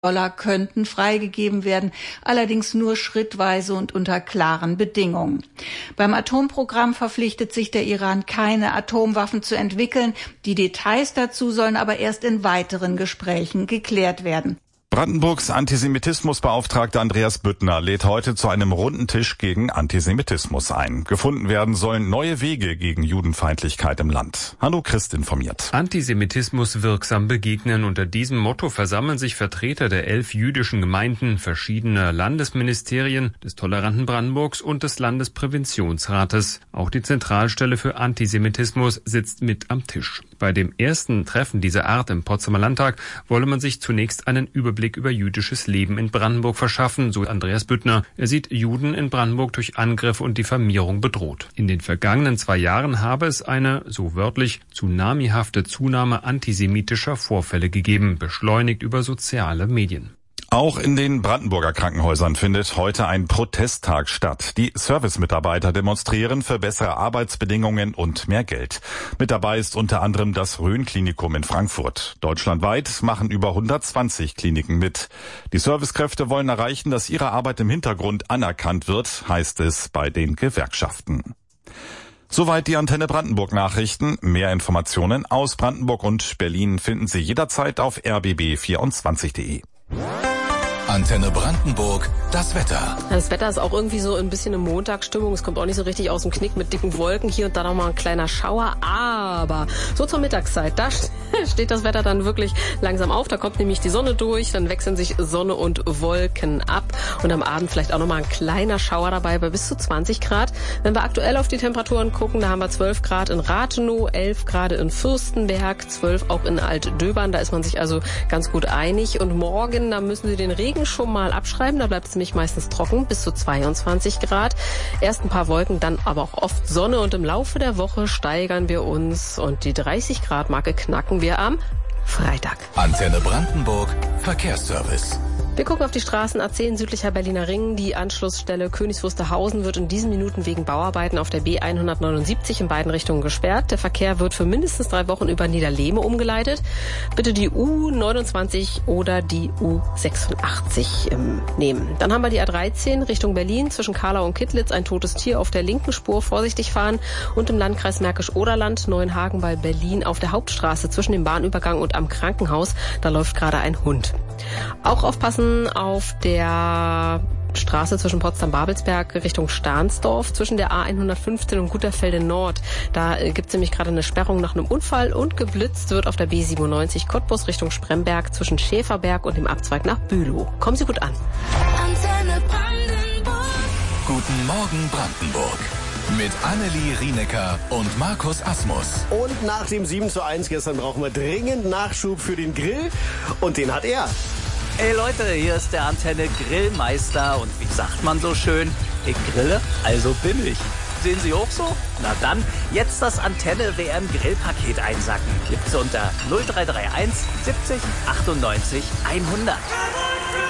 Dollar könnten freigegeben werden, allerdings nur schrittweise und unter klaren Bedingungen. Beim Atomprogramm verpflichtet sich der Iran, keine Atomwaffen zu entwickeln. Die Details dazu sollen aber erst in weiteren Gesprächen geklärt werden. Brandenburgs Antisemitismusbeauftragter Andreas Büttner lädt heute zu einem runden Tisch gegen Antisemitismus ein. Gefunden werden sollen neue Wege gegen Judenfeindlichkeit im Land. Hanno Christ informiert. Antisemitismus wirksam begegnen. Unter diesem Motto versammeln sich Vertreter der 11 jüdischen Gemeinden, verschiedener Landesministerien, des toleranten Brandenburgs und des Landespräventionsrates. Auch die Zentralstelle für Antisemitismus sitzt mit am Tisch. Bei dem ersten Treffen dieser Art im Potsdamer Landtag wolle man sich zunächst einen Überblick über jüdisches Leben in Brandenburg verschaffen, so Andreas Büttner. Er sieht Juden in Brandenburg durch Angriffe und Diffamierung bedroht. In den vergangenen 2 Jahren habe es eine, so wörtlich, tsunamihafte Zunahme antisemitischer Vorfälle gegeben, beschleunigt über soziale Medien. Auch in den Brandenburger Krankenhäusern findet heute ein Protesttag statt. Die Servicemitarbeiter demonstrieren für bessere Arbeitsbedingungen und mehr Geld. Mit dabei ist unter anderem das Rhön-Klinikum in Frankfurt. Deutschlandweit machen über 120 Kliniken mit. Die Servicekräfte wollen erreichen, dass ihre Arbeit im Hintergrund anerkannt wird, heißt es bei den Gewerkschaften. Soweit die Antenne Brandenburg Nachrichten. Mehr Informationen aus Brandenburg und Berlin finden Sie jederzeit auf rbb24.de. Antenne Brandenburg, das Wetter. Das Wetter ist auch irgendwie so ein bisschen eine Montagsstimmung. Es kommt auch nicht so richtig aus dem Knick mit dicken Wolken. Hier und da noch mal ein kleiner Schauer. Aber so zur Mittagszeit, da steht das Wetter dann wirklich langsam auf. Da kommt nämlich die Sonne durch. Dann wechseln sich Sonne und Wolken ab. Und am Abend vielleicht auch noch mal ein kleiner Schauer dabei bei bis zu 20 Grad. Wenn wir aktuell auf die Temperaturen gucken, da haben wir 12 Grad in Rathenow, 11 Grad in Fürstenberg, 12 auch in Altdöbern. Da ist man sich also ganz gut einig. Und morgen, da müssen Sie den Regen schon mal abschreiben, da bleibt es nämlich meistens trocken, bis zu 22 Grad. Erst ein paar Wolken, dann aber auch oft Sonne und im Laufe der Woche steigern wir uns und die 30 Grad Marke knacken wir am Freitag. Antenne Brandenburg, Verkehrsservice. Wir gucken auf die Straßen A10 südlicher Berliner Ring. Die Anschlussstelle Königs Wusterhausen wird in diesen Minuten wegen Bauarbeiten auf der B179 in beiden Richtungen gesperrt. Der Verkehr wird für mindestens 3 Wochen über Niederlehme umgeleitet. Bitte die U29 oder die U86 nehmen. Dann haben wir die A13 Richtung Berlin zwischen Karlau und Kittlitz. Ein totes Tier auf der linken Spur, vorsichtig fahren. Und im Landkreis Märkisch-Oderland, Neuenhagen bei Berlin auf der Hauptstraße zwischen dem Bahnübergang und am Krankenhaus. Da läuft gerade ein Hund. Auch aufpassen auf der Straße zwischen Potsdam-Babelsberg Richtung Stahnsdorf, zwischen der A115 und Guterfelde Nord. Da gibt es nämlich gerade eine Sperrung nach einem Unfall und geblitzt wird auf der B97 Cottbus Richtung Spremberg zwischen Schäferberg und dem Abzweig nach Bülow. Kommen Sie gut an. Antenne Brandenburg. Guten Morgen Brandenburg. Mit Annelie Rienecker und Markus Asmus. Und nach dem 7:1 gestern brauchen wir dringend Nachschub für den Grill. Und den hat er. Hey Leute, hier ist der Antenne Grillmeister und wie sagt man so schön, ich grille, also bin ich. Sehen Sie auch so? Na dann, jetzt das Antenne WM Grillpaket einsacken. Gibt's unter 0331 70 98 100.